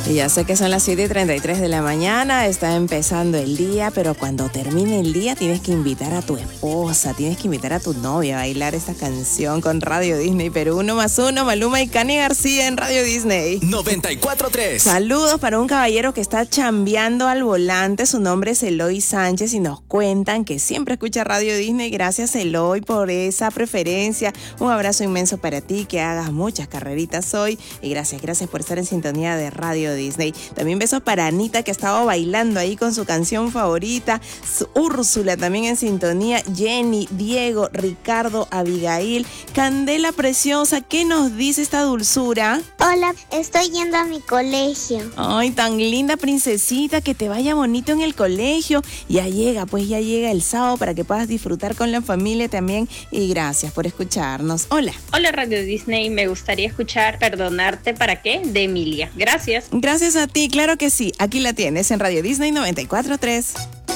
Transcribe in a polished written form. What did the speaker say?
Y ya sé que son las 7:33 de la mañana, está empezando el día, pero cuando termine el día tienes que invitar a tu esposa, tienes que invitar a tu novia a bailar esta canción con Radio Disney Perú. 1+1, Maluma y Cani García en Radio Disney 94.3. Saludos para un caballero que está chambeando al volante, su nombre es Eloy Sánchez y nos cuentan que siempre escucha Radio Disney. Gracias, Eloy, por esa preferencia. Un abrazo inmenso para ti, que hagas muchas carreritas hoy y gracias por estar en sintonía de Radio Disney. También besos para Anita, que estaba bailando ahí con su canción favorita. Úrsula también en sintonía. Jenny, Diego, Ricardo, Abigail. Candela preciosa, ¿qué nos dice esta dulzura? Hola, estoy yendo a mi colegio. Ay, tan linda princesita, que te vaya bonito en el colegio. Ya llega el sábado para que puedas disfrutar con la familia también. Y gracias por escucharnos. Hola. Hola Radio Disney, me gustaría escuchar Perdonarte para qué, de Emilia. Gracias. Gracias a ti, claro que sí. Aquí la tienes en Radio Disney 94.3.